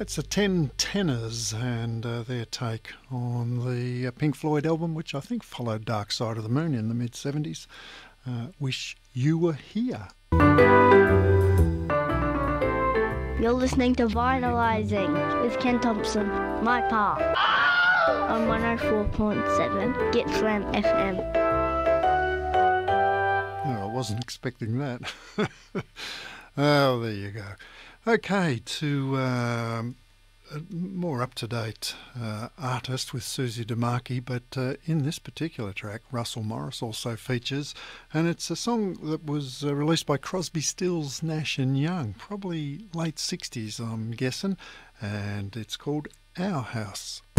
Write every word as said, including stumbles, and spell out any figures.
It's the Ten Tenors and uh, their take on the uh, Pink Floyd album, which I think followed Dark Side of the Moon in the mid seventies. Uh, Wish You Were Here. You're listening to Vinylizing with Ken Thompson, my pa, on one oh four point seven Gippsland F M. Oh, I wasn't expecting that. Oh, there you go. Okay, to um, a more up-to-date uh, artist with Susie DeMarchi, but uh, in this particular track, Russell Morris also features, and it's a song that was uh, released by Crosby, Stills, Nash and Young, probably late sixties, I'm guessing, and it's called Our House.